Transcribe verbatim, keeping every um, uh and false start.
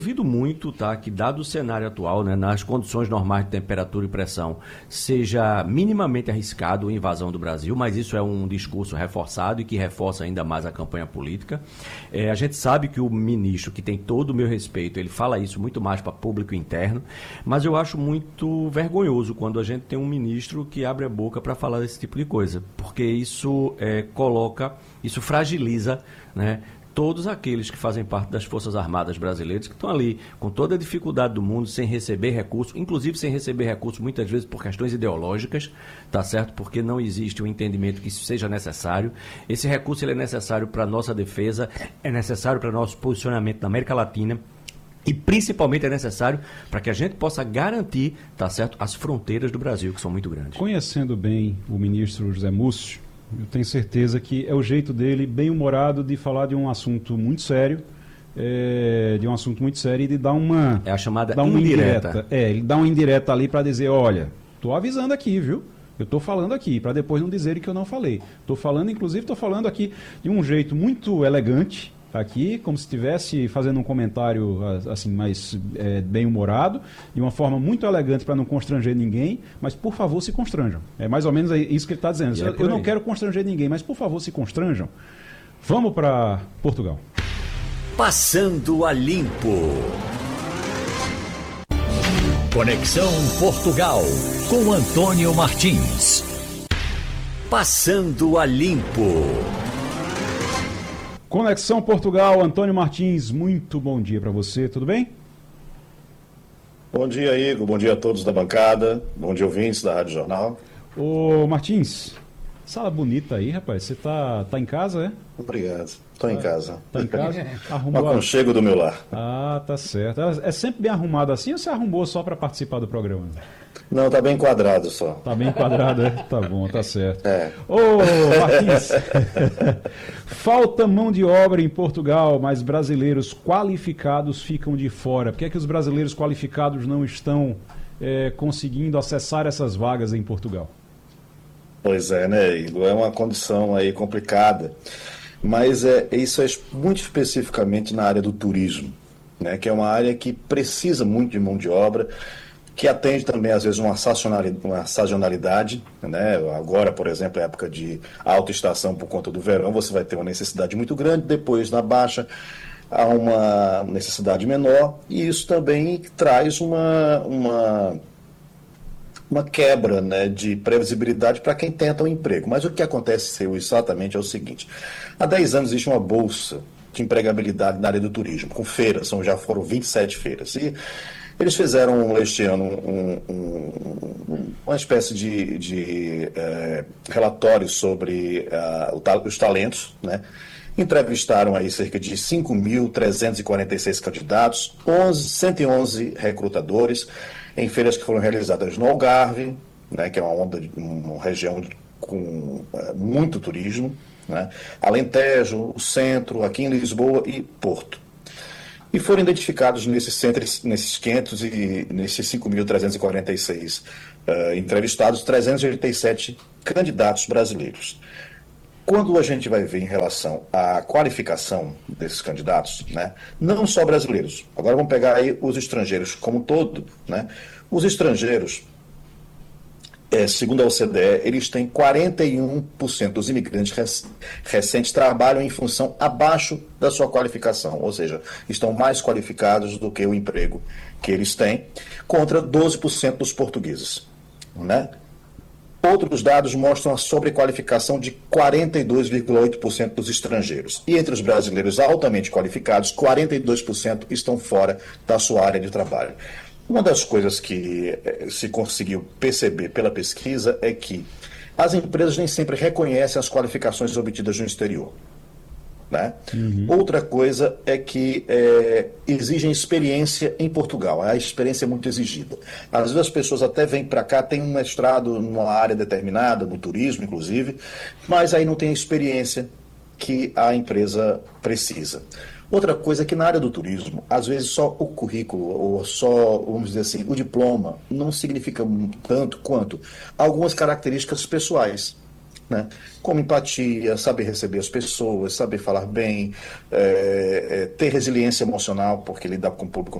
Duvido muito, tá, que dado o cenário atual, né, nas condições normais de temperatura e pressão, seja minimamente arriscado a invasão do Brasil, mas isso é um discurso reforçado e que reforça ainda mais a campanha política. É, a gente sabe que o ministro, que tem todo o meu respeito, ele fala isso muito mais para público interno, mas eu acho muito vergonhoso quando a gente tem um ministro que abre a boca para falar desse tipo de coisa, porque isso é, coloca, isso fragiliza, né, todos aqueles que fazem parte das Forças Armadas brasileiras, que estão ali com toda a dificuldade do mundo, sem receber recursos, inclusive sem receber recursos muitas vezes por questões ideológicas, tá certo? Porque não existe um entendimento que isso seja necessário. Esse recurso ele é necessário para a nossa defesa, é necessário para o nosso posicionamento na América Latina, e principalmente é necessário para que a gente possa garantir, tá certo, as fronteiras do Brasil, que são muito grandes. Conhecendo bem o ministro José Múcio, eu tenho certeza que é o jeito dele, bem-humorado, de falar de um assunto muito sério, é, de um assunto muito sério e de dar uma... É a chamada dar uma indireta. indireta. É, ele dá uma indireta ali para dizer, olha, estou avisando aqui, viu? Eu estou falando aqui, para depois não dizerem que eu não falei. Estou falando, inclusive, estou falando aqui de um jeito muito elegante, aqui, como se estivesse fazendo um comentário assim mais é, bem-humorado, de uma forma muito elegante para não constranger ninguém, mas por favor se constranjam. É mais ou menos isso que ele está dizendo. É eu não quero constranger ninguém, mas por favor se constranjam. Vamos para Portugal. Passando a Limpo. Conexão Portugal com Antônio Martins. Passando a Limpo. Conexão Portugal, Antônio Martins, muito bom dia para você, tudo bem? Bom dia, Igor, bom dia a todos da bancada, bom dia, ouvintes da Rádio Jornal. Ô Martins, sala bonita aí, rapaz, você tá, tá em casa, é? Obrigado, estou em casa. Tá em casa? Arrumou... Um aconchego do meu lar. Ah, tá certo. É sempre bem arrumado assim ou você arrumou só para participar do programa? Não, tá bem enquadrado só. Tá bem enquadrado, é? Tá bom, tá certo. É. Ô, Martins, falta mão de obra em Portugal, mas brasileiros qualificados ficam de fora. Por que é que os brasileiros qualificados não estão é, conseguindo acessar essas vagas em Portugal? Pois é, né, Igor? É uma condição aí complicada. Mas é, isso é muito especificamente na área do turismo, né, que é uma área que precisa muito de mão de obra, que atende também, às vezes, uma sazonalidade, uma sazonalidade, né? Agora, por exemplo, é época de alta estação por conta do verão, você vai ter uma necessidade muito grande, depois, na baixa, há uma necessidade menor, e isso também traz uma, uma, uma quebra, né, de previsibilidade para quem tenta um emprego. Mas o que acontece exatamente é o seguinte: há dez anos existe uma bolsa de empregabilidade na área do turismo, com feiras, são, já foram vinte e sete feiras, e eles fizeram este ano um, um, uma espécie de, de é, relatório sobre uh, os talentos, né? Entrevistaram aí cerca de cinco mil trezentos e quarenta e seis candidatos, cento e onze recrutadores, em feiras que foram realizadas no Algarve, né, que é uma, onda, uma região com uh, muito turismo, né? Alentejo, o centro, aqui em Lisboa e Porto. E foram identificados nesses, centros, nesses quinhentos e nesses cinco mil trezentos e quarenta e seis uh, entrevistados, trezentos e oitenta e sete candidatos brasileiros. Quando a gente vai ver em relação à qualificação desses candidatos, né, não só brasileiros, agora vamos pegar aí os estrangeiros como um todo, né, os estrangeiros, É, segundo a O C D E, eles têm quarenta e um por cento dos imigrantes rec- recentes trabalham em função abaixo da sua qualificação, ou seja, estão mais qualificados do que o emprego que eles têm, contra doze por cento dos portugueses, né? Outros dados mostram a sobrequalificação de quarenta e dois vírgula oito por cento dos estrangeiros. E entre os brasileiros altamente qualificados, quarenta e dois por cento estão fora da sua área de trabalho. Uma das coisas que se conseguiu perceber pela pesquisa é que as empresas nem sempre reconhecem as qualificações obtidas no exterior, né? Uhum. Outra coisa é que é, exigem experiência em Portugal. A experiência é muito exigida. Às vezes as pessoas até vêm para cá, têm um mestrado numa área determinada, no turismo inclusive, mas aí não tem a experiência que a empresa precisa. Outra coisa é que na área do turismo, às vezes só o currículo, ou só, vamos dizer assim, o diploma, não significa tanto quanto algumas características pessoais. né? Como empatia, saber receber as pessoas, saber falar bem, é, é, ter resiliência emocional, porque lidar com o público